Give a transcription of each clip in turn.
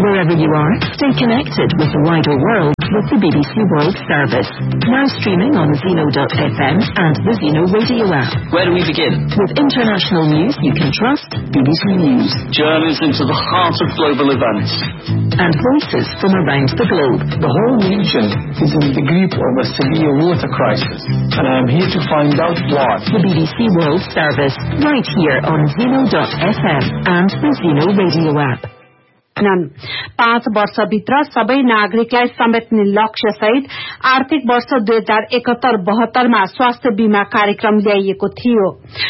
Wherever you are, stay connected with the wider world with the BBC World Service. Now streaming on Zeno.fm and the Zeno Radio app. Where do we begin? With international news you can trust, BBC News. Journeys into the heart of global events. And voices from around the globe. The whole region is in the grip of a severe water crisis, and I am here to find out why. The BBC World Service, right here on Zeno.fm and the Zeno Radio app. 5 वर्षभित्र सबै नागरिकलाई समेट्ने लक्ष्य सहित आर्थिक वर्ष 2071-72 मा स्वास्थ्य बीमा कार्यक्रम ल्याइएको थियो।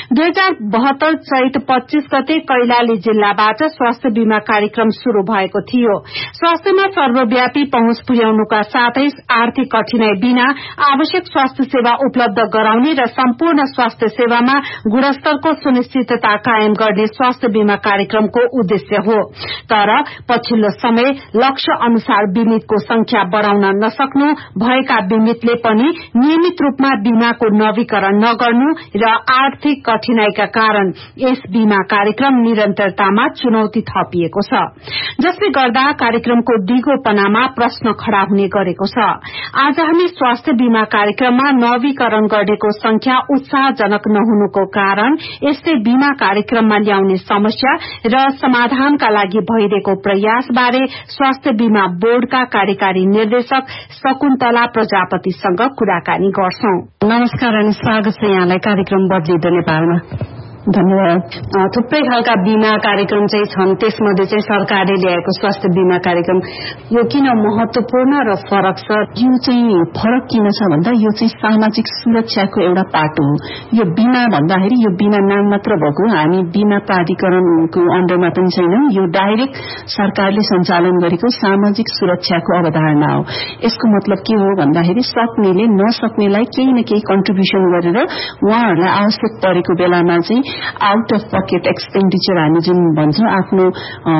2072 चैत 25 गते कैलाली जिल्लाबाट स्वास्थ्य बीमा कार्यक्रम शुरू भएको थियो। स्वास्थ्यमा सर्वव्यापी पहुँच पुर्याउनुका साथै आर्थिक कठिनाई बिना आवश्यक स्वास्थ्य सेवा उपलब्ध गराउने र सम्पूर्ण स्वास्थ्य सेवामा गुणस्तरको सुनिश्चितता कायम गर्ने स्वास्थ्य बीमा कार्यक्रमको उद्देश्य हो। तर पछिल्लो समय लक्ष्य अनुसार बीमितको संख्या बढ़ाउन नसक्नु भएका बीमितले पनि नियमित रूपमा बीमाको नवीकरण नगर्नु र आर्थिक कठिनाईका कारण यस बीमा कार्यक्रम निरन्तरतामा चुनौती थपिएको छ, जसले गर्दा कार्यक्रमको दिगोपनामा प्रश्न खड़ा हुने गरेको छ। आज हामी स्वास्थ्य बीमा कार्यक्रममा नवीकरण गर्नेको संख्या उत्साहजनक नहुनुको कारण यस्तै बीमा कार्यक्रममा ल्याउने समस्या र समाधानका लागि भइरहेको प्रयास बारे स्वास्थ्य बीमा बोर्डका कार्यकारी निर्देशक शकुन्तला प्रजापतिसँग कुराकानी गर्छौं। नमस्कार अनि स्वागत छ यहाँलाई कार्यक्रम बदलिँदो नेपालमा। धन्यवाद। थुप्रै खालका बीमा कार्यक्रम चाहिँ छन्, त्यसमध्ये चाहिँ सरकारले ल्याएको स्वास्थ्य बीमा कार्यक्रम यो किन महत्वपूर्ण र फरक छ? यो चाहिँ फरक किन छ भन्दा यो चाहिँ सामाजिक सुरक्षाको एउटा पाटो हो। यो बीमा भन्दाखेरि यो बीमा नाम मात्र भएको, हामी बीमा प्राधिकरणको अन्डरमा पनि छैनौं। यो डाइरेक्ट सरकारले सञ्चालन गरेको सामाजिक सुरक्षाको अवधारणा हो। यसको मतलब के हो भन्दाखेरि सक्नेले नसक्नेलाई केही न केही कन्ट्रिब्युसन गरेर उहाँहरूलाई आवश्यक परेको बेलामा चाहिँ आउट अफ पकेट एक्सपेन्डिचर हामी जुन भन्छौं, आफ्नो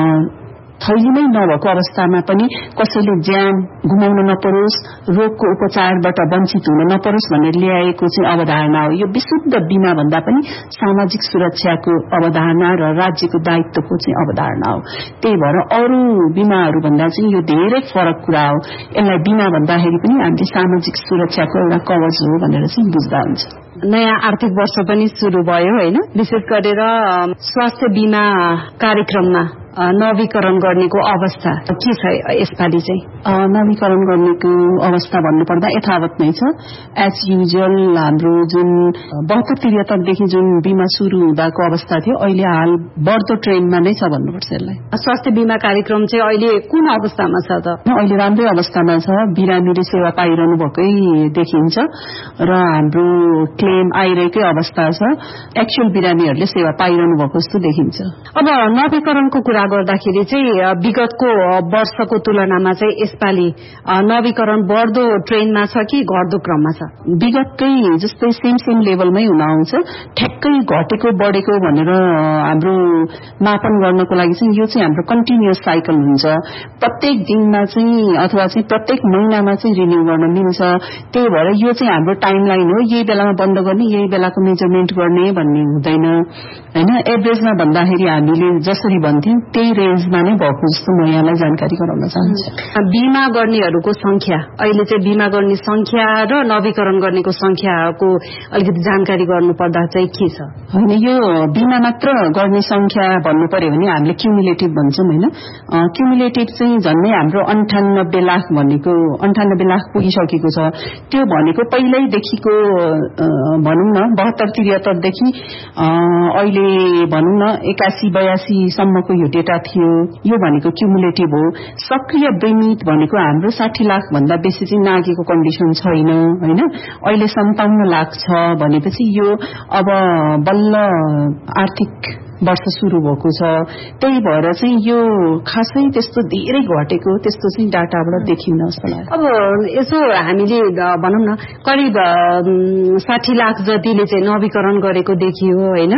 थैलीमै नभएको अवस्थामा पनि कसैले ज्यान गुमाउन नपरोस्, रोगको उपचारबाट वञ्चित हुन नपरोस् भनेर ल्याएको चाहिँ अवधारणा हो। यो विशुद्ध बीमा भन्दा पनि सामाजिक सुरक्षाको अवधारणा र राज्यको दायित्वको चाहिँ अवधारणा हो। त्यही भएर अरू बीमाहरू भन्दा चाहिँ यो धेरै फरक कुरा हो। यसलाई बीमा भन्दाखेरि पनि हामीले सामाजिक सुरक्षाको एउटा कवच हो भनेर चाहिँ बुझ्दा हुन्छ। नयाँ आर्थिक वर्ष पनि शुरू भयो हैन? विशेष गरेर स्वास्थ्य बीमा कार्यक्रममा नवीकरण गर्नेको अवस्था के छ यसपालि चाहिँ? नवीकरण गर्नेको अवस्था भन्नुपर्दा यथावत नै छ। एज युजुअल हाम्रो जुन 72-73 देखि जुन बीमा शुरू हुँदाको अवस्था थियो, अहिले हाल बढ्दो ट्रेन्डमा नै छ भन्नुपर्छ यसलाई। स्वास्थ्य बीमा कार्यक्रम चाहिँ अहिले कुन अवस्थामा छ त? अहिले राम्रै अवस्थामा छ। बिरामीले सेवा पाइरहनु भएकै देखिन्छ र हाम्रो क्लेम आइरहेकै अवस्था छ। एक्चुअल बिरामीहरूले सेवा पाइरहनु भएको जस्तो देखिन्छ। अब नवीकरणको कुरा गर्दाखेरि चाहिँ विगतको वर्षको तुलनामा चाहिँ यसपालि नवीकरण बढ्दो ट्रेन्डमा छ कि घट्दो क्रममा छ? विगतकै जस्तै सेम लेभलमै हुन आउँछ। ठ्याक्कै घटेको बढेको भनेर हाम्रो मापन गर्नको लागि चाहिँ यो चाहिँ हाम्रो कन्टिन्युअस साइकल हुन्छ। प्रत्येक दिनमा चाहिँ अथवा चाहिँ प्रत्येक महिनामा चाहिँ रिन्यू गर्न मिल्छ। त्यही भएर यो चाहिँ हाम्रो टाइमलाइन हो। यही बेलामा बन्द गर्ने, यही बेलाको मेजरमेन्ट गर्ने भन्ने हुँदैन हैन। एभरेजमा भन्दाखेरि हामीले जसरी भन्थ्यौं त्यही रेन्जमा नै भएको जस्तो म यहाँलाई जानकारी गराउन चाहन्छु। बीमा गर्नेहरूको संख्या, अहिले चाहिँ बीमा गर्ने संख्या र नवीकरण गर्नेको संख्याको अलिकति जानकारी गर्नुपर्दा चाहिँ के छ? हैन, यो बीमा मात्र गर्ने संख्या भन्नु पर्यो भने हामीले क्युमुलेटिभ भन्छौं हैन। क्युमुलेटिभ चाहिँ झन्नै हाम्रो 98 लाख भनेको 98 लाख पुगिसकेको छ। त्यो भनेको पहिल्यैदेखिको भनौं न 72-73 देखि अहिले भनौं न 81-82 सम्मको यो डेटा थियो। यो भनेको क्युमुलेटिभ हो। सक्रिय बीमित भनेको हाम्रो 60 लाख भन्दा बेसी चाहिँ नागेको कन्डिसन छैन हैन। अहिले 57 लाख छ भनेपछि यो अब बल्ल आर्थिक वर्ष शुरू भएको छ। त्यही भएर चाहिँ यो खासै त्यस्तो धेरै घटेको त्यस्तो चाहिँ डाटाबाट देखिन्न जस्तो लाग्यो। अब यसो हामीले भनौं न करिब 60 लाख जतिले चाहिँ नवीकरण गरेको देखियो हैन।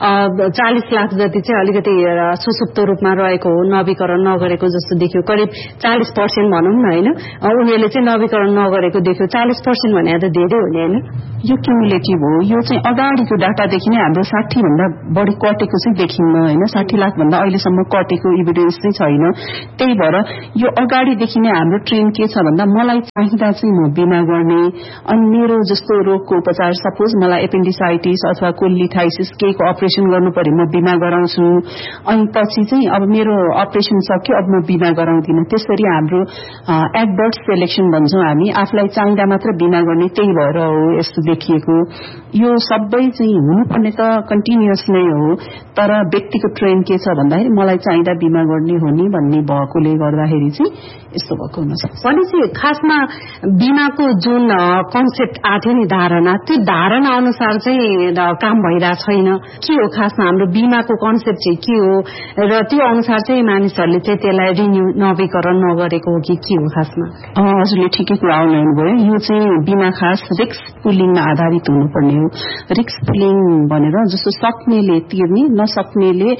40 लाख जति चाहिँ अलिकति सुसुप्त रूपमा रहेको हो, नवीकरण नगरेको जस्तो देखियो। करिब 40% भनौं न हैन, उनीहरूले चाहिँ नवीकरण नगरेको देखियो। 40% भने त धेरै हो नि हैन। यो क्युमुलेटिभ हो। यो चाहिँ अगाडिको डाटादेखि नै हाम्रो 60 भन्दा बढी कटेको चाहिँ देखिन्न हैन 60 लाख भन्दा अहिलेसम्म कटेको एभिडेन्स चाहिँ छैन त्यही भएर यो अगाडिदेखि नै हाम्रो ट्रेन के छ भन्दा मलाई चाहिँदा चाहिँ म बिमा गर्ने अनि मेरो जस्तो रोगको उपचार सपोज मलाई एपेन्डिसाइटिस अथवा कोलिथाइसिस केहीको अपरेसन गर्नु पर्यो म बिमा गराउँछु अनि पछि चाहिँ अब मेरो अपरेसन सक्यो अब म बिमा गराउँदिन त्यसरी हाम्रो एडभर्ट सेलेक्सन भन्छौं हामी आफूलाई चाहिँदा मात्र बिमा गर्ने त्यही भएर हो यस्तो देखिएको यो सबै चाहिँ हुनुपर्ने त कन्टिन्युअस नै हो तर व्यक्तिको ट्रेन के छ भन्दाखेरि मलाई चाहिँदा बिमा गर्ने हो नि भन्ने भएकोले गर्दाखेरि चाहिँ यस्तो भएको हुन सक्छ भनेपछि खासमा बिमाको जुन कन्सेप्ट आथ्यो नि धारणा त्यो धारणा अनुसार चाहिँ काम भइरहेको छैन के हो खासमा हाम्रो बिमाको कन्सेप्ट चाहिँ के हो र त्यो अनुसार चाहिँ मानिसहरूले चाहिँ त्यसलाई रिन्यू नवीकरण नगरेको हो कि के हो खासमा हजुरले ठिकै कुरा आउनु भयो यो चाहिँ बिमा खास रिस्क पुलिङमा आधारित हुनुपर्ने हो रिस्क पुलिङ भनेर जस्तो सक्नेले तिर्ने नसक्नेले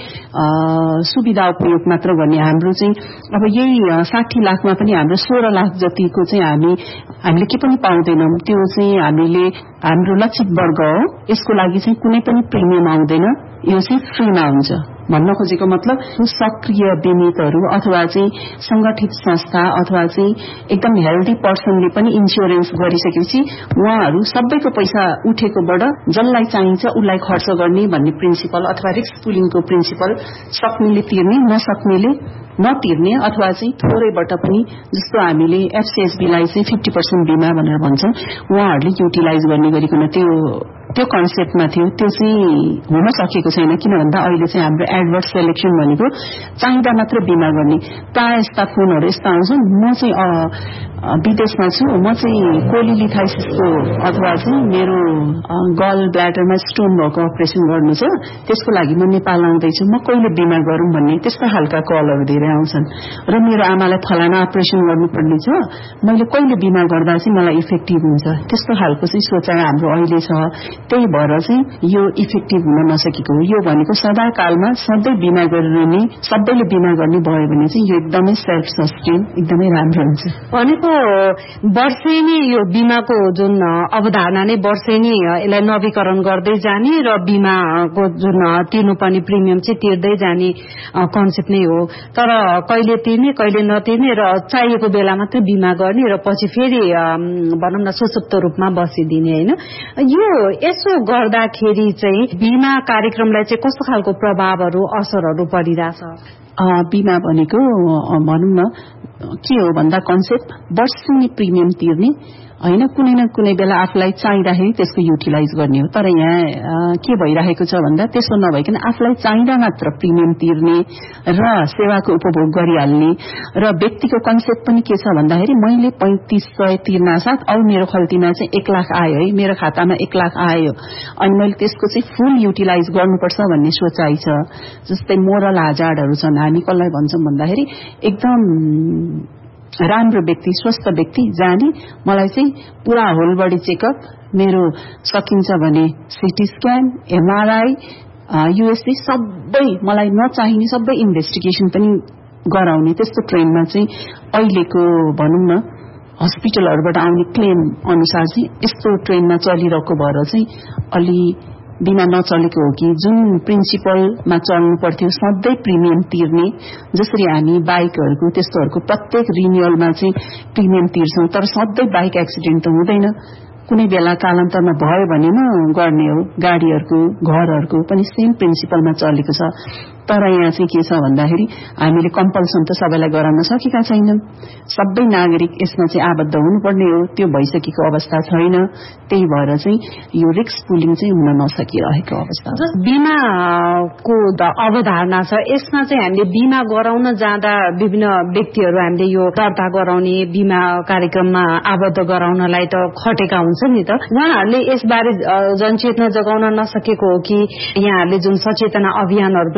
सुविधा उपयोग मात्र गर्ने हाम्रो चाहिँ अब यही 60 लाखमा पनि हाम्रो 16 लाख जतिको चाहिँ हामीले के पनि पाउँदैनौं त्यो चाहिँ हामीले हाम्रो लक्षित वर्ग हो यसको लागि चाहिँ कुनै पनि प्रिमियम आउँदैन यो चाहिँ फ्रीमा हुन्छ भन्न खोजेको मतलब सक्रिय बिमितहरू अथवा चाहिँ संगठित संस्था अथवा चाहिँ एकदम हेल्दी पर्सनले पनि इन्स्योरेन्स गरिसकेपछि उहाँहरू सबैको पैसा उठेकोबाट जसलाई चाहिन्छ उसलाई खर्च गर्ने भन्ने प्रिन्सिपल अथवा रिस्क पुलिङको प्रिन्सिपल सक्नेले तिर्ने नसक्नेले नतिर्ने अथवा चाहिँ थोरैबाट पनि जस्तो हामीले एफसीएसबीलाई चाहिँ 50% बिमा भनेर भन्छौं उहाँहरूले युटिलाइज गर्ने गरिकन त्यो कन्सेप्टमा थियो त्यो चाहिँ हुन सकेको छैन किन भन्दा अहिले चाहिँ हाम्रो एडभर्ट सेलेक्सन भनेको चाहिँदा मात्र बिमा गर्ने प्रायः यस्ता फोनहरू यस्ता आउँछन् म चाहिँ विदेशमा छु म चाहिँ कोलिथाइसिसको अथवा चाहिँ मेरो गल ब्ल्याडरमा स्टोन भएको अपरेसन गर्नु छ त्यसको लागि म नेपाल आउँदैछु म कहिले बिमा गरौँ भन्ने त्यस्ता खालका कलहरू धेरै आउँछन् र मेरो आमालाई फलाना अपरेसन गर्नुपर्ने छ मैले कहिले बिमा गर्दा चाहिँ मलाई इफेक्टिभ हुन्छ त्यस्तो खालको चाहिँ सोचाइ हाम्रो अहिले छ त्यही भएर चाहिँ यो इफेक्टिभ हुन नसकेको हो यो भनेको सदाकालमा सधैँ बिमा गर्ने सबैले बिमा गर्ने भयो भने चाहिँ यो एकदमै सेल्फ सस्टेन एकदमै राम्रो हुन्छ भनेको वर्षेनी यो बिमाको जुन अवधारणा नै वर्षेनी यसलाई नवीकरण गर्दै जाने र बिमाको जुन तिर्नुपर्ने प्रिमियम चाहिँ तिर्दै जाने कन्सेप्ट नै हो तर कहिले तिर्ने कहिले नतिर्ने र चाहिएको बेला मात्र बिमा गर्ने र पछि फेरि भनौं न सुसुप्त रूपमा बसिदिने हैन यो यसो गर्दाखेरि चाहिँ बिमा कार्यक्रमलाई चाहिँ कस्तो खालको प्रभावहरू असरहरू परिरहेछ बिमा भनेको भनौं न के हो भन्दा कन्सेप्ट वर्षेनी प्रिमियम तिर्ने हैन कुनै न कुनै बेला आफूलाई चाहिँदाखेरि त्यसको युटिलाइज गर्ने हो तर यहाँ के भइरहेको छ भन्दा त्यसो नभइकन आफूलाई चाहिँदा मात्र प्रिमियम तिर्ने र सेवाको उपभोग गरिहाल्ने र व्यक्तिको कन्सेप्ट पनि के छ भन्दाखेरि मैले 3500 तिर्नासाथ अब मेरो खल्तीमा चाहिँ 1 लाख आयो है मेरो खातामा 1 लाख आयो अनि मैले त्यसको चाहिँ फुल युटिलाइज गर्नुपर्छ भन्ने सोचाइ छ जस्तै मोरल हाजार्डहरू छन् हामी कसलाई भन्छौं भन्दाखेरि एकदम राम्रो व्यक्ति स्वस्थ व्यक्ति जाने मलाई चाहिँ पूरा होल बडी चेकअप मेरो सकिन्छ भने सिटी स्क्यान एमआरआई यूएसजी सबै मलाई नचाहिने सबै इन्भेस्टिगेसन पनि गराउने त्यस्तो ट्रेनमा चाहिँ अहिलेको भनौं न हस्पिटलहरुबाट आउने क्लेम अनुसार चाहिँ यस्तो ट्रेनमा चलिरहेको भएर चाहिँ अलि बिना नचलेको हो कि जुन प्रिन्सिपलमा चल्नु पर्थ्यो सधैँ प्रिमियम तिर्ने जसरी हामी बाइकहरुको त्यस्तोहरुको प्रत्येक रिन्युअलमा चाहिँ प्रिमियम तिर्छौं तर सधैँ बाइक एक्सिडेन्ट त हुँदैन कुनै बेला कालान्तरमा भयो भने न गर्ने हो गाडीहरुको घरहरुको पनि सेम प्रिन्सिपलमा चलेको छ तर यहाँ चाहिँ के छ भन्दाखेरि हामीले कम्पल्सन त सबैलाई गराउन सकेका छैनौं सबै नागरिक यसमा चाहिँ आबद्ध हुनुपर्ने हो त्यो भइसकेको अवस्था छैन त्यही भएर चाहिँ यो रिस्क पुलिङ चाहिँ हुन नसकिरहेको अवस्था छ बीमाको अवधारणा छ यसमा चाहिँ हामीले बीमा गराउन जाँदा विभिन्न व्यक्तिहरु हामीले यो दर्ता गराउने बीमा कार्यक्रममा आबद्ध गराउनलाई त खटेका हुन्छ नि त उहाँहरुले यसबारे जनचेतना जगाउन नसकेको हो कि यहाँहरुले जुन सचेतना अभियानहरु पनि चलाइ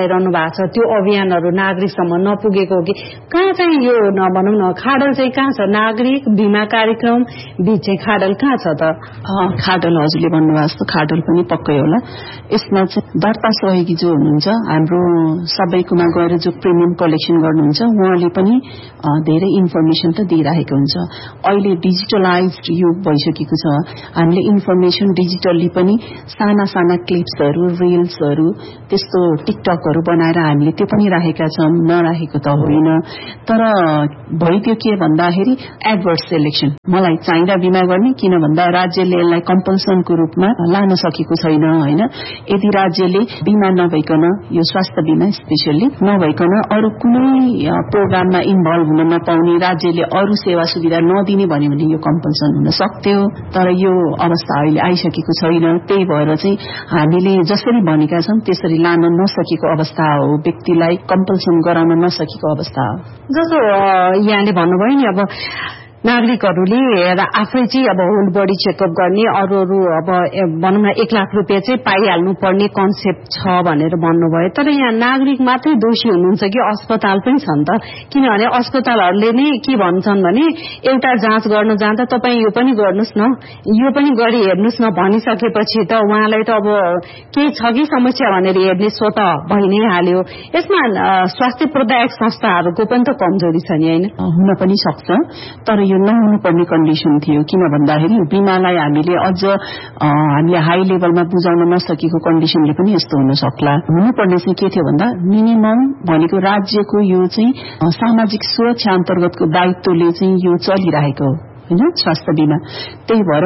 भइरहनु भएको छ त्यो अभियानहरू नागरिकसम्म नपुगेको हो कि कहाँ चाहिँ यो नभनौँ न खाडल चाहिँ कहाँ छ नागरिक बीमा कार्यक्रम बीच चाहिँ खाडल कहाँ छ त खाडल हजुरले भन्नुभएको जस्तो खाडल पनि पक्कै होला यसमा चाहिँ दर्ता सहयोगी जो हुनुहुन्छ हाम्रो सबैकोमा गएर जो प्रिमियम कलेक्सन गर्नुहुन्छ उहाँले पनि धेरै इन्फर्मेसन त दिइरहेको हुन्छ अहिले डिजिटलाइज्ड युग भइसकेको छ हामीले इन्फर्मेसन डिजिटल्ली पनि साना साना क्लिप्सहरू रिल्सहरू त्यस्तो टिकटकहरू बनाएर हामीले त्यो पनि राखेका छौं नराखेको त होइन तर भइदियो के भन्दाखेरि एडभर्स सेलेक्सन मलाई चाहिँदा बिमा गर्ने किन भन्दा राज्यले यसलाई कम्पल्सनको रूपमा लान सकेको छैन हैन यदि राज्यले बिमा नभइकन यो स्वास्थ्य बिमा स्पेशली नभइकन अरु कुनै प्रोग्राममा इन्भल्भ हुन नपाउने राज्यले अरु सेवा सुविधा नदिने भन्यो भने यो कम्पल्सन हुन सक्थ्यो तर यो अवस्था अहिले आइसकेको छैन त्यही भएर चाहिँ हामीले जसरी भनेका छौं त्यसरी लान नसकेको अवस्था हो व्यक्तिलाई कम्पल्सन गराउन नसकेको अवस्था हो जस्तो यहाँले भन्नुभयो नि अब नागरिकहरूले आफै चाहिँ अब होल बडी चेकअप गर्ने अरू अब भनौँ न 1 लाख रुपियाँ चाहिँ पाइहाल्नु पर्ने कन्सेप्ट छ भनेर भन्नुभयो तर यहाँ नागरिक मात्रै दोषी हुनुहुन्छ कि अस्पताल पनि छ नि त किनभने अस्पतालहरूले नै के भन्छन् भने एउटा जाँच गर्न जाँदा तपाईँ यो पनि गर्नुस् न यो पनि गरी हेर्नुस् न भनिसकेपछि त उहाँलाई त अब केही छ कि समस्या भनेर हेर्ने स्वत भइ नै हाल्यो यसमा स्वास्थ्य प्रदायक संस्थाहरूको पनि त कमजोरी छ नि हैन हुन पनि सक्छ तर यो नहुनुपर्ने कन्डिसन थियो किन भन्दाखेरि बिमालाई हामीले अझ हामीले हाई लेभलमा बुझाउन नसकेको कन्डिसनले पनि यस्तो हुन सक्ला हुनुपर्ने चाहिँ के थियो भन्दा मिनिमम भनेको राज्यको यो चाहिँ सामाजिक सुरक्षा अन्तर्गतको दायित्वले चाहिँ यो चलिरहेको हो हैन स्वास्थ्य बिमा त्यही भएर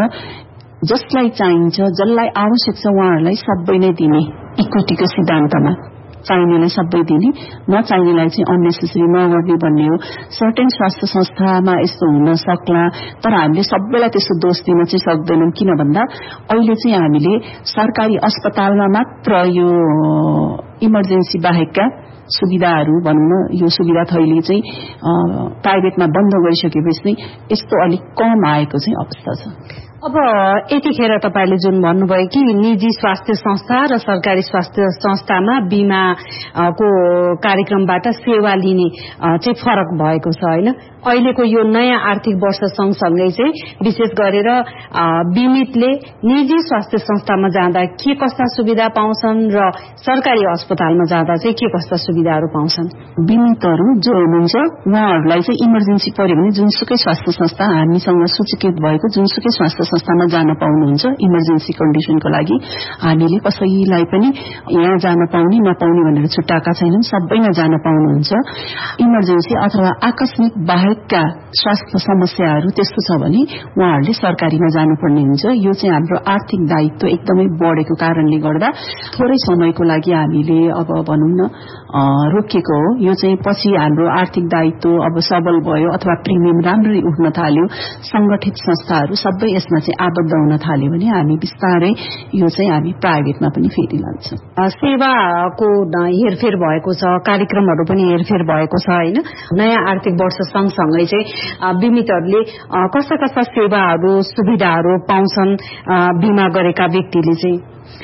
जसलाई चाहिन्छ जसलाई आवश्यक छ उहाँहरूलाई सबै नै दिने इक्विटीको सिद्धान्तमा चाहिनेलाई सबै दिने नचाहिनेलाई चाहिँ अननेसेसरी नगर्ने भन्ने हो सर्टेन स्वास्थ्य संस्थामा यस्तो हुन सक्ला तर हामीले सबैलाई त्यस्तो दोष दिन चाहिँ सक्दैनौं किन भन्दा अहिले चाहिँ हामीले सरकारी अस्पतालमा मात्र यो इमर्जेन्सी बाहेकका सुविधाहरू भन्न यो सुविधा थैली चाहिँ प्राइभेटमा बन्द गरिसकेपछि यस्तो अलिक कम आएको चाहिँ अवस्था छ अब यतिखेर तपाईले जुन भन्नुभयो कि निजी स्वास्थ्य संस्था र सरकारी स्वास्थ्य संस्थामा बीमाको कार्यक्रमबाट सेवा लिने चाहिँ फरक भएको छ हैन अहिलेको यो नयाँ आर्थिक वर्ष सँगसँगै चाहिँ विशेष गरेर बीमितले निजी स्वास्थ्य संस्थामा जाँदा के कस्ता सुविधा पाउँछन् र सरकारी अस्पतालमा जाँदा चाहिँ के कस्ता सुविधाहरू पाउँछन् बीमितहरू जो हुनुहुन्छ उहाँहरूलाई चाहिँ इमर्जेन्सी पर्यो भने जुनसुकै स्वास्थ्य संस्था हामीसँग सूचीकृत भएको जुनसुकै स्वास्थ्य संस्थामा जान पाउनुहुन्छ इमर्जेन्सी कन्डिसनको लागि हामीले कसैलाई पनि यहाँ जान पाउने नपाउने भनेर छुट्टाएका छैनौं सबैमा जान पाउनुहुन्छ इमर्जेन्सी अथवा आकस्मिक बाहेकका स्वास्थ्य समस्याहरू त्यस्तो छ भने उहाँहरूले सरकारीमा जानुपर्ने हुन्छ यो चाहिँ हाम्रो आर्थिक दायित्व एकदमै बढेको कारणले गर्दा थोरै समयको लागि हामीले अब भनौं न रोकिएको हो यो चाहिँ पछि हाम्रो आर्थिक दायित्व अब सबल भयो अथवा प्रिमियम राम्ररी उठ्न थाल्यो संगठित संस्थाहरू सबै यसमा चाहिँ आबद्ध हुन थाल्यो भने हामी बिस्तारै यो चाहिँ हामी प्राइभेटमा पनि फेरि लान्छौं सेवाको हेरफेर भएको छ कार्यक्रमहरू पनि हेरफेर भएको छ हैन नयाँ आर्थिक वर्ष सँगसँगै चाहिँ बीमितहरूले कस्ता कस्ता सेवाहरू सुविधाहरू पाउँछन् बीमा गरेका व्यक्तिले चाहिँ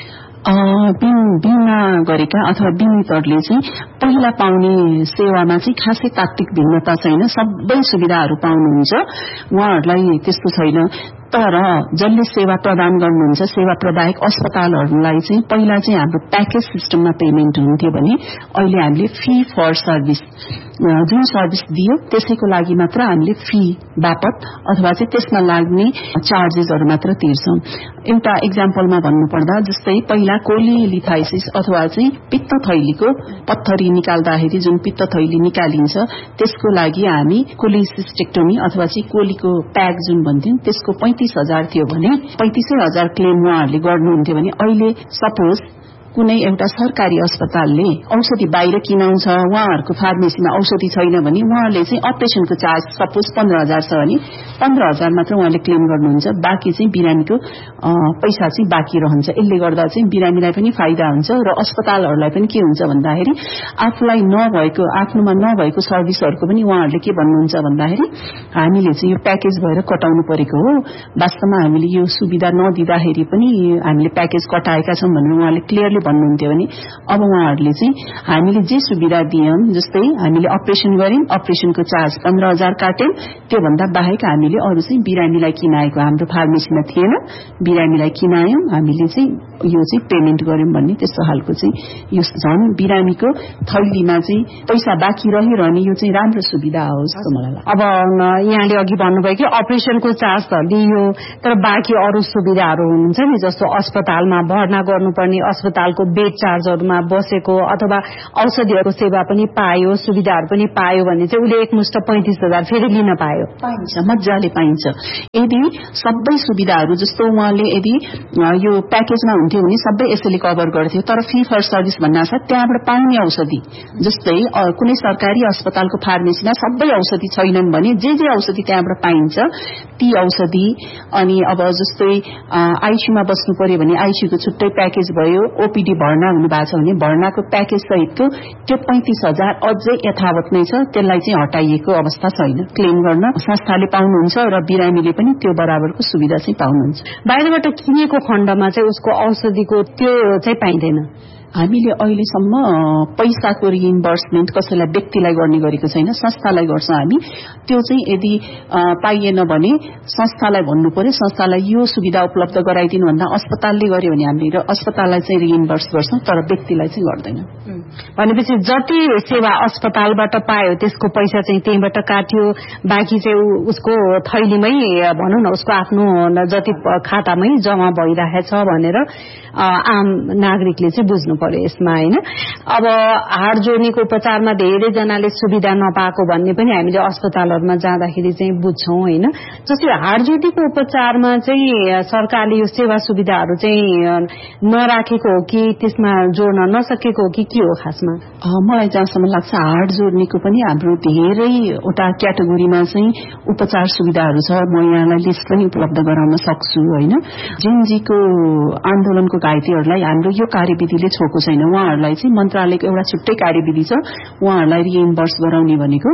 बीमा गरेका अथवा बीमितहरूले चाहिँ पहिला पाउने सेवामा चाहिँ खासै तात्विक भिन्नता छैन सबै सुविधाहरू पाउनुहुन्छ उहाँहरूलाई त्यस्तो छैन तर जसले सेवा प्रदान गर्नुहुन्छ सेवा प्रदायक अस्पतालहरूलाई चाहिँ पहिला चाहिँ हाम्रो प्याकेज सिस्टममा पेमेन्ट हुन्थ्यो भने अहिले हामीले फी फर सर्भिस जुन सर्भिस दियो त्यसैको लागि मात्र हामीले फी बापत अथवा चाहिँ त्यसमा लाग्ने चार्जेसहरू मात्र तिर्छौं एउटा एक्जाम्पलमा भन्नुपर्दा जस्तै पहिला कोलिलिथाइसिस अथवा चाहिँ पित्त थैलीको पत्थरी निकाल्दाखेरि जुन पित्त थैली निकालिन्छ त्यसको लागि हामी कोलिसिस्टेक्टोमी अथवा चाहिँ कोलीको प्याक जुन भन्थ्यौं त्यसको 35,000 थियो भने 35,000 क्लेम उहाँहरूले गर्नुहुन्थ्यो भने अहिले सपोज कुनै एउटा सरकारी अस्पतालले औषधि बाहिर किनाउँछ उहाँहरूको फार्मेसीमा औषधि छैन भने उहाँले चाहिँ अपरेसनको चार्ज सपोज 15,000 छ भने 15,000 मात्र उहाँले क्लेम गर्नुहुन्छ बाँकी चाहिँ बिरामीको पैसा चाहिँ बाँकी रहन्छ यसले गर्दा चाहिँ बिरामीलाई पनि फाइदा हुन्छ र अस्पतालहरूलाई पनि के हुन्छ भन्दाखेरि आफूलाई नभएको आफ्नोमा नभएको सर्भिसहरूको पनि उहाँहरूले के भन्नुहुन्छ भन्दाखेरि हामीले चाहिँ यो प्याकेज भएर कटाउनु परेको हो वास्तवमा हामीले यो सुविधा नदिँदाखेरि पनि हामीले प्याकेज कटाएका छौं भनेर उहाँले क्लियरली के भन्नुहुन्थ्यो भने अब उहाँहरूले चाहिँ हामीले जे सुविधा दियौं, जस्तै हामीले अपरेसन गर्यौं, अपरेसनको चार्ज 15,000 काट्यौं, त्योभन्दा बाहेक हामीले अरू चाहिँ बिरामीलाई किनाएको हाम्रो फार्मेसीमा थिएन, बिरामीलाई किनायौं, हामीले चाहिँ यो चाहिँ पेमेन्ट गर्यौं भन्ने त्यस्तो खालको चाहिँ यो झन् बिरामीको थैलीमा चाहिँ पैसा बाँकी रहिरहने यो चाहिँ राम्रो सुविधा हो जस्तो मलाई लाग्छ। अब यहाँले अघि भन्नुभयो कि अपरेसनको चार्ज त लियो, तर बाँकी अरू सुविधाहरू हुनुहुन्छ नि, जस्तो अस्पतालमा भर्ना गर्नुपर्ने, अस्पतालको बेड चार्जहरूमा बसेको अथवा औषधिहरूको सेवा पनि पायो, सुविधाहरू पनि पायो भने चाहिँ उसले एकमुष्ट 35,000 फेरि लिन पायो। पाइन्छ, मजाले पाइन्छ। यदि सबै सुविधाहरू जस्तो उहाँले यदि यो प्याकेजमा हुन्थ्यो भने सबै यसैले कभर गर्थ्यो, तर फी फर सर्भिस भन्ना छ त्यहाँबाट पाउने औषधि, जस्तै कुनै सरकारी अस्पतालको फार्मेसीमा सबै औषधि छैनन् भने जे औषधि त्यहाँबाट पाइन्छ ती औषधि, अनि अब जस्तै आईसीयूमा बस्नु पर्यो भने आईसीयूको छुट्टै प्याकेज भयो, ओपीडी भर्ना हुनु भएको छ भने भर्नाको प्याकेज सहितको त्यो 35,000 अझै यथावत नै छ, त्यसलाई चाहिँ हटाइएको अवस्था छैन। क्लेम गर्न संस्थाले पाउनुहुन्छ र बिरामीले पनि त्यो बराबरको सुविधा चाहिँ पाउनुहुन्छ। बाहिरबाट किनेको खण्डमा चाहिँ उसको औषधिको त्यो चाहिँ पाइँदैन। हामीले अहिलेसम्म पैसाको रिइम्बर्समेन्ट कसैलाई व्यक्तिलाई गर्ने गरेको छैन, संस्थालाई गर्छौं हामी। त्यो चाहिँ यदि पाइएन भने संस्थालाई भन्नु पर्यो, संस्थालाई यो सुविधा उपलब्ध गराइदिनु भन्दा अस्पतालले गर्यो भने हामीले अस्पताललाई चाहिँ रिइम्बर्स गर्छौं, तर व्यक्तिलाई चाहिँ गर्दैनौं। भनेपछि जति सेवा अस्पतालबाट पायो त्यसको पैसा चाहिँ त्यहीबाट काट्यो, बाँकी चाहिँ उसको थैलीमै भनौं न उसको आफ्नो जति खातामै जम्मा भइरहेछ भनेर आम नागरिकले चाहिँ बुझ्नु पर्यो यसमा, हैन? अब हाड जोड्नेको उपचारमा धेरै जनाले सुविधा नपाएको भन्ने पनि हामीले अस्पतालहरुमा जाँदाखेरि चाहिँ बुझ्छौं, हैन? जस्तै हाड जोड्नेको उपचारमा चाहिँ सरकारले यो सेवा सुविधाहरू चाहिँ नराखेको हो कि त्यसमा जोड्न नसकेको हो कि के हो खासमा? मलाई जहाँसम्म लाग्छ हाड जोड्नेको पनि हाम्रो धेरैवटा क्याटेगोरीमा चाहिँ उपचार सुविधाहरू छ। म यहाँलाई लिस्ट पनि उपलब्ध गराउन सक्छु, हैन? जिनजीको आन्दोलनको घाइतेहरूलाई हाम्रो यो कार्यविधिले छोएको छैन, उहाँहरूलाई चाहिँ मन्त्रालयको एउटा छुट्टै कार्यविधि छ, उहाँहरूलाई रिइम्बर्स गराउने भनेको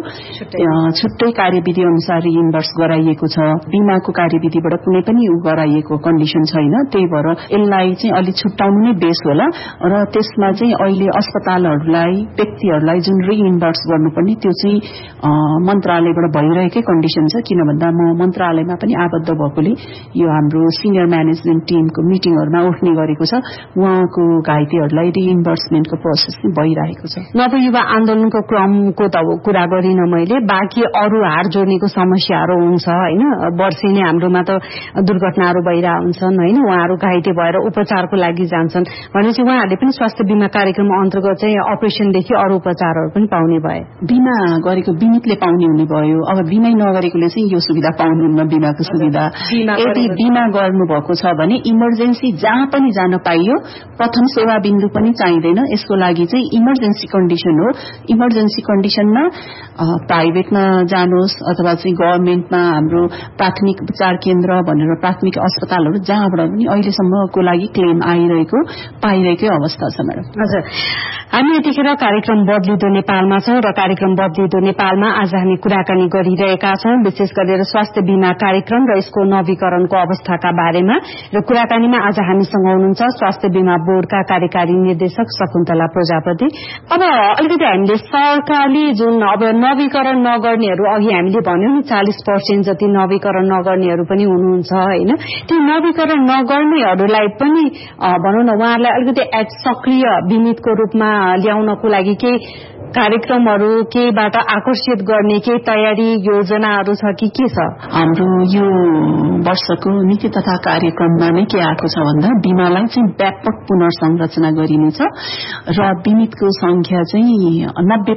छुट्टै कार्यविधि अनुसार रिइम्बर्स गराइएको छ। बीमाको कार्यविधिबाट कुनै पनि गराइएको कन्डिसन छैन, त्यही भएर यसलाई चाहिँ अलि छुट्टाउनु नै बेस होला र त्यसमा चाहिँ अहिले अस्पतालहरूलाई व्यक्तिहरूलाई जुन रिइम्बर्स गर्नुपर्ने त्यो चाहिँ मन्त्रालयबाट भइरहेकै कन्डिसन छ। किन भन्दा म मन्त्रालयमा पनि आबद्ध भएकोले यो हाम्रो सिनियर म्यानेजमेन्ट टिमको मिटिङहरूमा उठ्ने गरेको छ, उहाँको घाइतेहरूलाई रिइम्बर्समेन्टको प्रोसेस भइरहेको छ। नवयुवा आन्दोलनको क्रमको त कुरा गरिन मैले, बाँकी अरू हाड जोड्नेको समस्याहरू हुन्छ, हैन? वर्षै नै हाम्रोमा त दुर्घटनाहरू भइरहेको हुन्छन्, हैन? उहाँहरू घाइते भएर उपचारको लागि जान्छन् भनेपछि उहाँहरूले पनि स्वास्थ्य बीमा कार्यक्रम अन्तर्गत चाहिँ अपरेसनदेखि अरू उपचारहरू पनि पाउने भए। बीमा गरेको बिमितले पाउने हुने भयो, अब बीमै नगरेकोले चाहिँ यो सुविधा पाउनुहुन्न। बीमाको सुविधा यदि बीमा गर्नुभएको छ भने इमर्जेन्सी जहाँ पनि जान पाइयो, प्रथम सेवा बिन्दु पनि चाहिँदैन। यसको लागि चाहिँ इमर्जेन्सी कन्डिसन हो, इमर्जेन्सी कन्डिसनमा प्राइभेटमा जानुहोस् अथवा चाहिँ गभर्नमेन्टमा हाम्रो प्राथमिक उपचार केन्द्र भनेर प्राथमिक अस्पतालहरू जहाँबाट पनि अहिलेसम्मको लागि क्लेम आइरहेको पाइरहेकै अवस्था छ। म्याडम हजुर, हामी यतिखेर कार्यक्रम बदलिदो नेपालमा छौं र कार्यक्रम बदलिदो नेपालमा आज हामी कुराकानी गरिरहेका छौं विशेष गरेर स्वास्थ्य बीमा कार्यक्रम र यसको नवीकरणको अवस्थाका बारेमा। र कुराकानीमा आज हामीसँग हुनुहुन्छ स्वास्थ्य बीमा बोर्डका कार्यकारी निर्देशक शकुन्तला प्रजापति। अब अलिकति हामीले सरकारले जुन अब नवीकरण नगर्नेहरू, अघि हामीले भन्यौं नि 40% जति नवीकरण नगर्नेहरू पनि हुनुहुन्छ, हैन? त्यो नवीकरण नगर्नेहरूलाई पनि भनौं न उहाँहरूलाई अलिकति सक्रिय बिमितको रूपमा ल्याउनको लागि केही कार्यक्रमहरू केहीबाट आकर्षित गर्ने केही तयारी योजनाहरू छ कि के छ? हाम्रो यो वर्षको नीति तथा कार्यक्रममा नै के आएको छ भन्दा बीमालाई चाहिँ व्यापक पुनर्संरचना गरिनेछ र बिमितको संख्या चाहिँ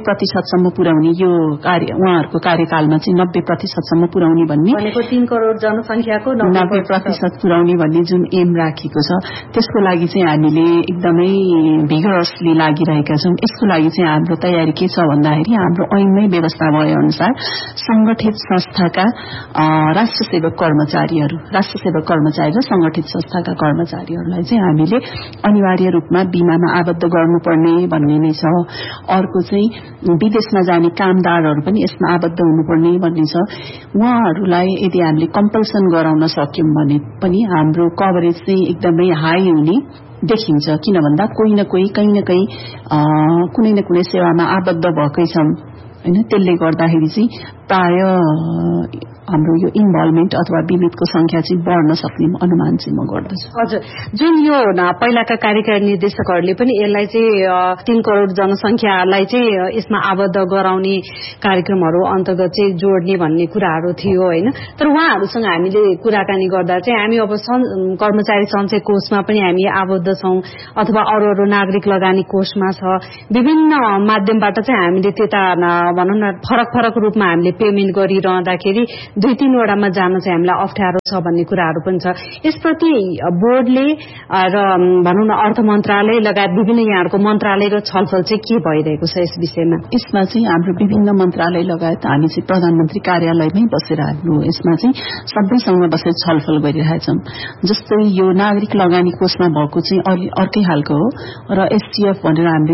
90% पुर्याउने, यो उहाँहरूको कार्यकालमा चाहिँ 90% पुर्याउने भन्ने भनेको 3 करोड़ जनसंख्याको 90% पुर्याउने भन्ने जुन एम राखेको छ, त्यसको लागि चाहिँ हामीले एकदमै भिगरसली लागिरहेका छौं। यसको लागि चाहिँ हाम्रो तयारी के छ भन्दाखेरि हाम्रो ऐनमै व्यवस्था भए अनुसार संगठित संस्थाका राष्ट्र सेवक कर्मचारीहरू र संगठित संस्थाका कर्मचारीहरूलाई चाहिँ हामीले अनिवार्य रूपमा बीमामा आबद्ध गर्नुपर्ने भन्ने नै छ। अर्को चाहिँ विदेशमा जाने कामदारहरू पनि यसमा आबद्ध हुनुपर्ने भन्ने छ। उहाँहरूलाई यदि हामीले कम्पल्सन गराउन सक्यौं भने पनि हाम्रो कभरेज चाहिँ एकदमै हाई हुने देखिन्छ। किन भन्दा कोही न कोही कहीँ न कहीँ कुनै न कुनै सेवामा आबद्ध भएकै छन् हैन। त्यसले गर्दाखेरि चाहिँ प्राय हाम्रो यो इन्भल्भमेन्ट अथवा विमितको संख्या चाहिँ बढ्न सक्ने अनुमान चाहिँ म गर्दछु। हजुर, जुन यो पहिलाका कार्यकारी निर्देशकहरूले पनि यसलाई चाहिँ 3 करोड जनसंख्यालाई चाहिँ यसमा आबद्ध गराउने कार्यक्रमहरू अन्तर्गत चाहिँ जोड्ने भन्ने कुराहरू थियो हैन। तर उहाँहरूसँग हामीले कुराकानी गर्दा चाहिँ हामी अब कर्मचारी सञ्चय कोषमा पनि हामी आबद्ध छौं अथवा अरू नागरिक लगानी कोषमा छ, विभिन्न माध्यमबाट चाहिँ हामीले त्यता भनौं न फरक रूपमा हामीले पेमेन्ट गरिरहँदाखेरि 2-3 वटामा जान चाहिँ हामीलाई अप्ठ्यारो छ भन्ने कुराहरू पनि छ। यसप्रति बोर्डले र भनौं न अर्थ मन्त्रालय लगायत विभिन्न यहाँहरूको मन्त्रालयको छलफल चाहिँ के भइरहेको छ यस विषयमा? यसमा चाहिँ हाम्रो विभिन्न मन्त्रालय लगायत हामी चाहिँ प्रधानमन्त्री कार्यालयमै बसेर हाम्रो यसमा चाहिँ सबैसँग बसेर छलफल गरिरहेछौं। जस्तै यो नागरिक लगानी कोषमा भएको चाहिँ अर्कै खालको हो र एसटीएफ भनेर हामीले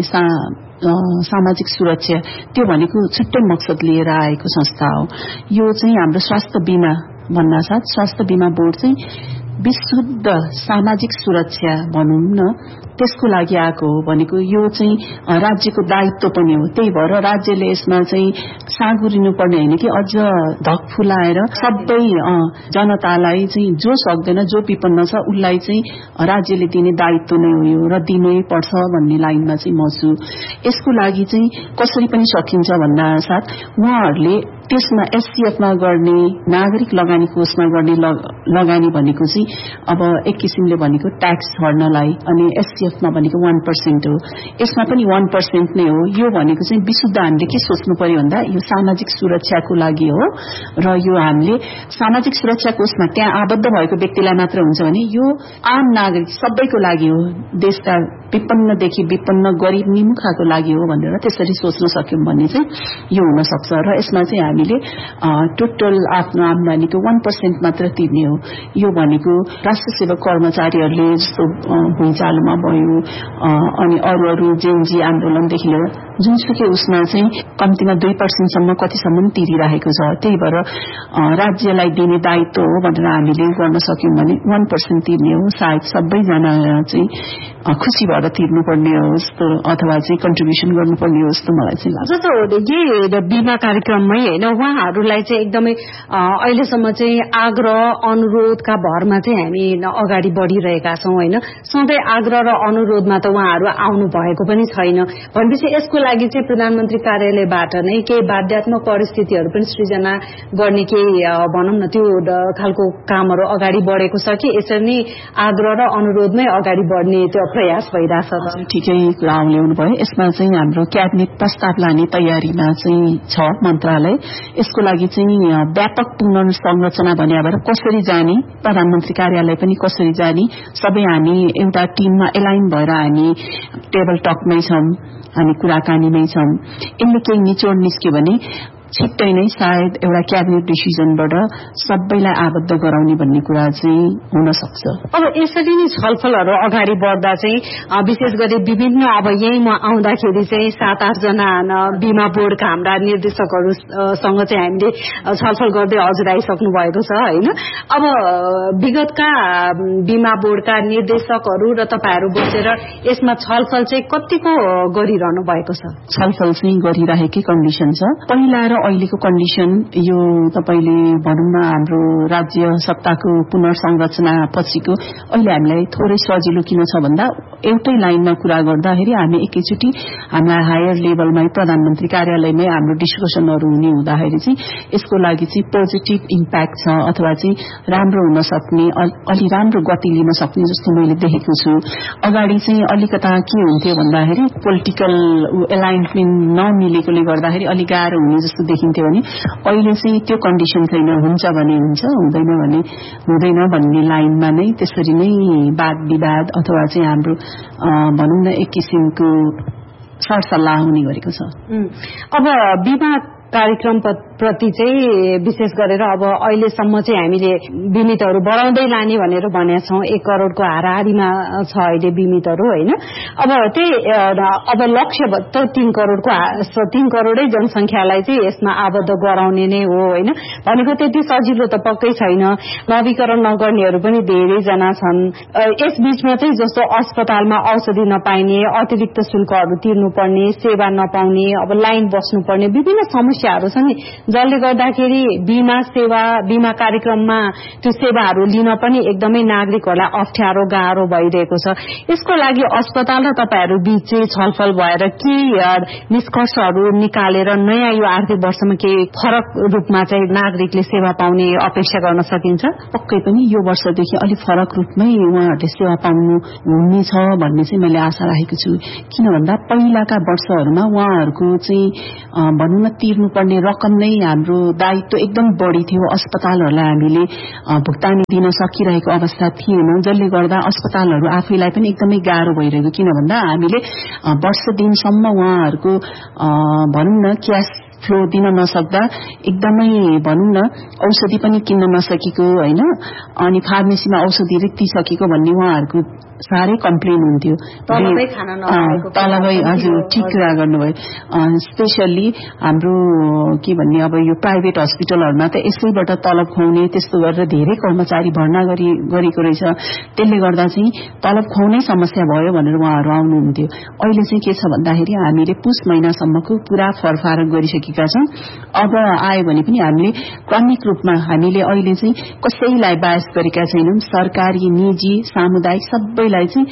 सामाजिक सुरक्षा त्यो भनेको छुट्टै मकसद लिएर आएको संस्था हो। यो चाहिँ हाम्रो स्वास्थ्य बीमा भन्दा साथ स्वास्थ्य बीमा बोर्ड चाहिँ विशुद्ध सामाजिक सुरक्षा भनौं न त्यसको लागि आएको हो भनेको यो चाहिँ राज्यको दायित्व पनि हो। त्यही भएर राज्यले यसमा चाहिँ साँगुरिनु पर्ने हैन कि अझ धक फुलाएर सबै जनतालाई चाहिँ जो सक्दैन जो विपन्न छ उलाई चाहिँ राज्यले दिने दायित्व नै हो यो र दिनै पर्छ भन्ने लाइनमा चाहिँ म छु। यसको लागि चाहिँ कसरी पनि सकिन्छ भन्दा साथ उहाँहरूले त्यसमा एससीएफमा गर्ने नागरिक लगानी कोषमा गर्ने लगानी भनेको चाहिँ अब एक किसिमले भनेको ट्याक्स झर्नलाई अनि एससीएफमा भनेको 1% हो। यसमा पनि 1% नै हो। यो भनेको चाहिँ विशुद्ध हामीले के सोच्नु पर्यो भन्दा यो सामाजिक सुरक्षाको लागि हो र यो हामीले सामाजिक सुरक्षा कोषमा त्यहाँ आबद्ध भएको व्यक्तिलाई मात्र हुन्छ भने यो आम नागरिक सबैको लागि हो, देशका विपन्नदेखि विपन्न गरिब निमुखाको लागि हो भनेर त्यसरी सोच्न सक्यौं भने चाहिँ यो हुन सक्छ र यसमा चाहिँ हामीले टोटल आफ्नो आम्दानीको 1% मात्र तिर्ने हो। यो भनेको राष्ट्र सेवक कर्मचारीहरूले जस्तो भुइँचालोमा भयो अनि अरू जेएनजी आन्दोलनदेखि लिएर जुनसुकै उसमा चाहिँ कम्तीमा 2% सम्म कतिसम्म तिरिरहेको छ। त्यही भएर राज्यलाई दिने दायित्व हो भनेर हामीले गर्न सक्यौं भने 1% तिर्ने हो। सायद सबैजना चाहिँ खुशी भएर तिर्नुपर्ने हो जस्तो अथवा चाहिँ कन्ट्रिब्युसन गर्नुपर्ने हो जस्तो मलाई चाहिँ लाग्छ। जस्तो यही बीमा कार्यक्रममै हैन उहाँहरूलाई चाहिँ एकदमै अहिलेसम्म चाहिँ आग्रह अनुरोधका भरमा चाहिँ हामी अगाडि बढिरहेका छौं हैन। सधैँ आग्रह र अनुरोधमा त उहाँहरू आउनु भएको पनि छैन भनेपछि यसको लागि चाहिँ प्रधानमन्त्री कार्यालयबाट नै केही बाध्यात्मक परिस्थितिहरू पनि सृजना गर्ने केही भनौं न त्यो खालको कामहरू अगाडि बढेको छ कि यसरी नै आग्रह र अनुरोधमै अगाडि बढ्ने त्यो प्रयास भइरहेछ? ठिकै कुरा ल्याउनु भयो। यसमा चाहिँ हाम्रो क्याबिनेट प्रस्ताव लाने तयारीमा चाहिँ छ मन्त्रालय। यसको लागि चाहिँ व्यापक पुनर्संरचना भन्ने भएर कसरी जाने, प्रधानमन्त्री कार्यालय पनि कसरी जाने, सबै हामी एउटा टिममा एलाइन भएर हामी टेबल टकमै छौं, हामी कुराकानीमै छौं। यसले केही निचोड निस्क्यो भने छिट्टै नै सायद एउटा क्याबिनेट डिसिजनबाट सबैलाई आबद्ध गराउने भन्ने कुरा चाहिँ हुन सक्छ। अब यसरी नै छलफलहरू अगाडि बढ्दा चाहिँ विशेष गरी विभिन्न अब यही म आउँदाखेरि चाहिँ 7-8 जना बीमा बोर्डका हाम्रा निर्देशकहरूसँग चाहिँ हामीले छलफल गर्दै हजुर आइसक्नु भएको छ हैन। अब विगतका बीमा बोर्डका निर्देशकहरू र तपाईहरु बसेर यसमा छलफल चाहिँ कतिको गरिरहनु भएको छ? छलफल चाहिँ गरिरहेकै कन्डिसन छ। पहिला र अहिलेको कन्डिसन यो तपाईले भनौं न हाम्रो राज्य सत्ताको पुनर्संरचना पछिको अहिले हामीलाई थोरै सजिलो किन छ भन्दा एउटै लाइनमा कुरा गर्दाखेरि हामी एकैचोटी हामीलाई हायर लेभलमा प्रधानमन्त्री कार्यालयमै हाम्रो डिस्कसनहरू हुने हुँदाखेरि चाहिँ यसको लागि चाहिँ पोजिटिभ इम्प्याक्ट छ अथवा चाहिँ राम्रो हुन सक्ने अलि राम्रो गति लिन सक्ने जस्तो मैले देखेको छु। अगाडि चाहिँ अलिकता के हुन्थ्यो भन्दाखेरि पोलिटिकल एलाइनमेन्ट नमिलेकोले गर्दाखेरि अलि गाह्रो हुने जस्तो देखिन्थ्यो भने अहिले चाहिँ त्यो कन्डिसन छैन। हुन्छ भने हुन्छ, हुँदैन भने हुँदैन भन्ने लाइनमा नै त्यसरी नै वाद विवाद अथवा चाहिँ हाम्रो भनौं न एक किसिमको सरसल्लाह हुने गरेको छ। अब बीमा कार्यक्रम प्रति चाहिँ विशेष गरेर अब अहिलेसम्म चाहिँ हामीले बिमितहरू बढाउँदै लाने भनेर भनेका छौं। 1 करोडको हाराहारीमा छ अहिले बिमितहरू हैन। अब लक्ष्य त 3 करोडै जनसंख्यालाई चाहिँ यसमा आबद्ध गराउने नै हो हैन। भनेको त्यति सजिलो त पक्कै छैन। नवीकरण नगर्नेहरू पनि धेरै जना छन्। यस बीचमा चाहिँ जस्तो अस्पतालमा औषधि नपाइने, अतिरिक्त शुल्कहरू तिर्नुपर्ने, सेवा नपाउने, अब लाइन बस्नुपर्ने विभिन्न समस्याहरू छन् नि, जसले गर्दाखेरि बीमा कार्यक्रममा त्यो सेवाहरू लिन पनि एकदमै नागरिकहरूलाई अप्ठ्यारो गाह्रो भइरहेको छ। यसको लागि अस्पताल र तपाईहरु बीच चाहिँ छलफल भएर के निष्कर्षहरू निकालेर नयाँ यो आर्थिक वर्षमा के फरक रूपमा चाहिँ नागरिकले सेवा पाउने अपेक्षा गर्न सकिन्छ? पक्कै पनि यो वर्षदेखि अलि फरक रूपमै उहाँहरूले सेवा पाउनु हुनेछ भन्ने चाहिँ मैले आशा राखेको छु। किन भन्दा पहिलाका वर्षहरूमा उहाँहरूको चाहिँ भनौं न तिर्नुपर्ने रकम नै हाम्रो दायित्व एकदम बढी थियो। अस्पतालहरूलाई हामीले भुक्तानी दिन सकिरहेको अवस्था थिएन, जसले गर्दा अस्पतालहरू आफैलाई पनि एकदमै गाह्रो भइरहेको। किन भन्दा हामीले वर्ष दिनसम्म उहाँहरूको भनौं न क्याश फ्लो दिन नसक्दा एकदमै भनौं न औषधि पनि किन्न नसकेको हैन, अनि फार्मेसीमा औषधि रित्तिसकेको भन्ने उहाँहरूको साह्रै कम्प्लेन हुन्थ्यो। तलबै हजुर ठिक कुरा गर्नुभयो। स्पेशली हाम्रो के भन्ने अब यो प्राइभेट हस्पिटलहरूमा त यसैबाट तलब खुवाउने त्यस्तो गरेर धेरै कर्मचारी भर्ना गरेको रहेछ। त्यसले गर्दा चाहिँ तलब खुवाउने समस्या भयो भनेर उहाँहरू आउनुहुन्थ्यो। अहिले चाहिँ के छ भन्दाखेरि हामीले पुस महिनासम्मको पूरा फरफारक गरिसकेका छौं। अब आयो भने पनि हामीले क्रमिक रूपमा हामीले अहिले चाहिँ कसैलाई बायस गरेका छैनौं। सरकारी, निजी, सामुदायिक सबैलाई चाहिँ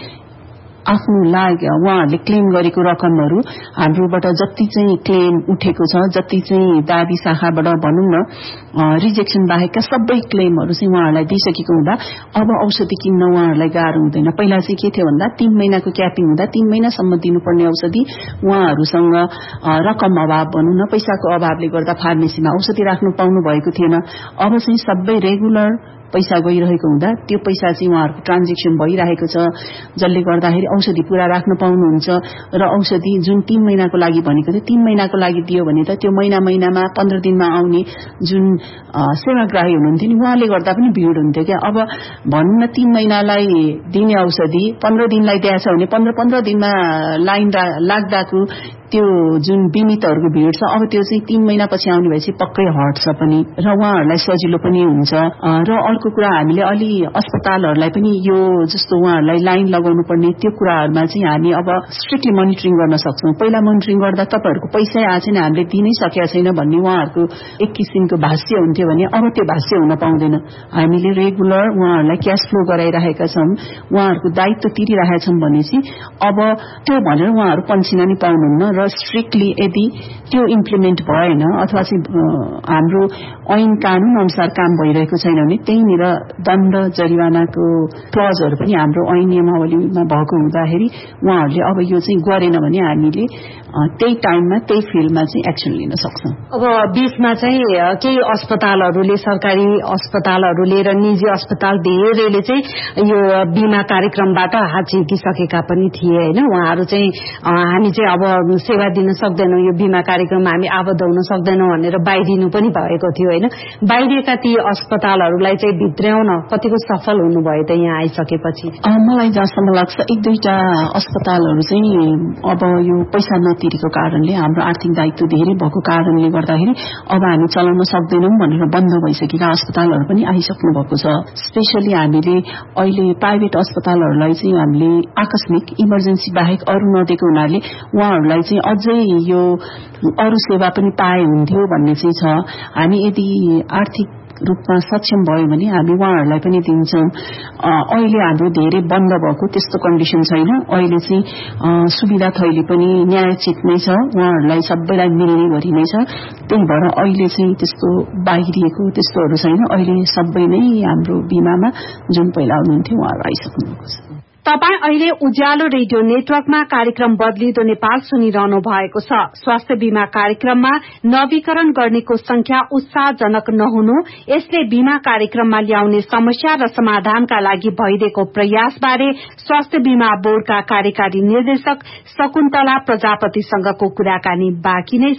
आफ्नो उहाँहरूले क्लेम गरेको रकमहरू हाम्रोबाट जति चाहिँ क्लेम उठेको छ, जति चाहिँ दाबी शाखाबाट भनौं न रिजेक्सन बाहेकका सबै क्लेमहरू चाहिँ उहाँहरूलाई दिइसकेको हुँदा अब औषधि किन्न उहाँहरूलाई गाह्रो हुँदैन। पहिला चाहिँ के थियो भन्दा 3 महिनाको क्यापिङ हुँदा 3 महिनासम्म दिनुपर्ने औषधि उहाँहरूसँग रकम अभाव भनौं न पैसाको अभावले गर्दा फार्मेसीमा औषधि राख्नु पाउनु भएको थिएन। अब चाहिँ सबै रेगुलर पैसा गइरहेको हुँदा त्यो पैसा चाहिँ उहाँहरूको ट्रान्जेक्सन भइरहेको छ, जसले गर्दाखेरि औषधि पूरा राख्न पाउनुहुन्छ। र औषधि जुन 3 महिनाको लागि भनेको थियो 3 महिनाको लागि दियो भने त त्यो महिनामा 15 दिनमा आउने जुन सेवाग्राही हुनुहुन्थ्यो नि उहाँले गर्दा पनि भिड हुन्थ्यो क्या। अब भनौं न 3 महिनालाई दिने औषधि 15 दिनलाई दिएछ भने 15 दिनमा लाइन लाग्दाको त्यो जुन बिमितहरूको भिड छ अब त्यो चाहिँ 3 महिनापछि आउने भएपछि पक्कै हट्छ पनि र उहाँहरूलाई सजिलो पनि हुन्छ। र अर्को कुरा हामीले अलि अस्पतालहरूलाई पनि यो जस्तो उहाँहरूलाई लाइन लगाउनु पर्ने त्यो कुराहरूमा चाहिँ हामी अब स्ट्रिक्टली मोनिटरिङ गर्न सक्छौं। पहिला मोनिटरिङ गर्दा तपाईहरुको पैसै आएछ नि हामीले दिनै सकेका छैन भन्ने उहाँहरूको एक किसिमको भाष्य हुन्थ्यो भने अब त्यो भाष्य हुन पाउँदैन। हामीले रेगुलर उहाँहरूलाई क्याश फ्लो गराइरहेका छौं, उहाँहरूको दायित्व तिरिरहेका छौं भनेपछि अब त्यो भनेर उहाँहरू पन्सिना नि पाउनुहुन्न। र स्ट्रिक्टली यदि त्यो इम्प्लिमेन्ट भएन अथवा चाहिँ हाम्रो ऐन कानून अनुसार काम भइरहेको छैन भने त्यहीँनिर दण्ड जरिवानाको क्लजहरू पनि हाम्रो ऐन नियमावलीमा भएको हुँदाखेरि उहाँहरूले अब यो चाहिँ गरेन भने हामीले त्यही टाइममा त्यही फिल्डमा चाहिँ एक्सन लिन सक्छौं। अब बीचमा चाहिँ केही अस्पतालहरूले सरकारी अस्पतालहरूले र निजी अस्पताल धेरैले चाहिँ यो बीमा कार्यक्रमबाट हात झिकिसकेका पनि थिए हैन। उहाँहरू चाहिँ हामी चाहिँ अब सेवा दिन सक्दैनौं, यो बीमा कार्यक्रममा हामी आबद्ध हुन सक्दैनौं भनेर बाहिरिनु पनि भएको थियो हैन। बाहिरिएका ती अस्पतालहरूलाई चाहिँ भित्र्याउन कतिको सफल हुनुभयो त यहाँ आइसकेपछि? मलाई जहाँसम्म लाग्छ 1-2टा अस्पतालहरू चाहिँ अब यो पैसा नतिरेको कारणले हाम्रो आर्थिक दायित्व धेरै भएको कारणले गर्दाखेरि अब हामी चलाउन सक्दैनौं भनेर बन्द भइसकेका अस्पतालहरू पनि आइसक्नु भएको छ। स्पेशली हामीले अहिले प्राइभेट अस्पतालहरूलाई चाहिँ हामीले आकस्मिक इमर्जेन्सी बाहेक अरू नदिएको हुनाले उहाँहरूलाई चाहिँ अझै यो अरू सेवा पनि पाए हुन्थ्यो भन्ने चाहिँ छ। हामी यदि आर्थिक रूपमा सक्षम भयो भने हामी उहाँहरूलाई पनि दिन्छौं। अहिले हाम्रो धेरै बन्द भएको त्यस्तो कन्डिसन छैन। अहिले चाहिँ सुविधा थैली पनि न्यायोचित नै छ, उहाँहरूलाई सबैलाई मिल्ने गरी नै छ। त्यही भएर अहिले चाहिँ त्यस्तो बाहिरिएको त्यस्तोहरू छैन। अहिले सबै नै हाम्रो बीमामा जुन पहिला हुनुहुन्थ्यो उहाँहरू आइसक्नु भएको छ। तपाई अहिले उज्यालो रेडियो नेटवर्कमा कार्यक्रम बदलिदो नेपाल सुनिरहनु भएको छ। स्वास्थ्य बीमा कार्यक्रममा नवीकरण गर्नेको संख्या उत्साहजनक नहुनु, यसले बीमा कार्यक्रममा ल्याउने समस्या र समाधानका लागि भइरहेको प्रयास बारे स्वास्थ्य बीमा बोर्डका कार्यकारी निर्देशक शकुन्तला प्रजापतिसँगको कुराकानी बाँकी नै छ।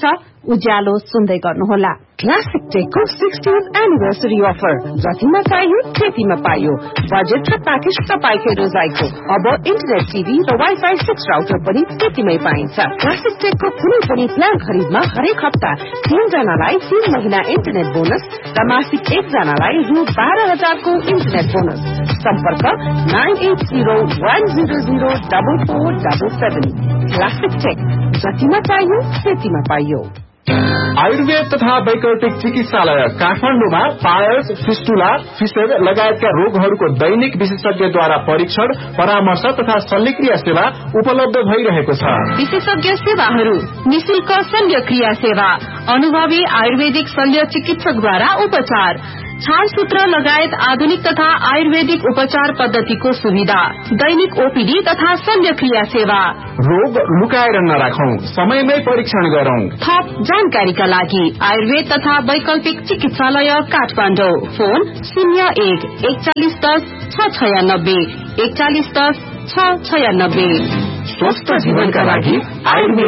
उज्यालो सुन्दै गर्नुहोला। क्लासिक टेकको 60th एनिभर्सरी अफर, जतिमा चाहियो त्यतिमा पाइयो। बजेट र प्याकेज तपाईँकै रोजाइको। अब इन्टरनेट टिभी र वाइफाई 6 राउटर पनि त्यतिमै पाइन्छ। क्लासिक टेकको कुनै पनि प्लान खरिदमा हरेक हप्ता 3 जनालाई 3 महिना इन्टरनेट बोनस र मासिक 1 जनालाई रु 12,000 को इन्टरनेट बोनस। सम्पर्क 9801004477। क्लासिक टेक, जतिमा चाहियो त्यतिमा पाइयो। आयुर्वेद तथा वैकल्पिक चिकित्सालय काठमाडौँमा पायल्स, फिस्टुला, फिसर लगायतका रोगहरूको दैनिक विशेषज्ञद्वारा परीक्षण, परामर्श तथा शल्यक्रिया सेवा उपलब्ध भइरहेको छ। विशेषज्ञ सेवाहरू, निशुल्क शल्यक्रिया सेवा, अनुभवी आयुर्वेदिक शल्य चिकित्सकद्वारा उपचार, छालसूत्र लगायत आधुनिक तथा आयुर्वेदिक उपचार पद्धतिको सुविधा, दैनिक ओपीडी तथा शल्यक्रिया सेवा। रोग लुकाएर नराखौं, समयमै परीक्षण गरौं। थप जानकारीका लागि आयुर्वेद तथा वैकल्पिक चिकित्सालय काठमाडौँ, फोन 01 4110 696 4110 696। स्वस्थ जीवनका लागि आयुर्वेद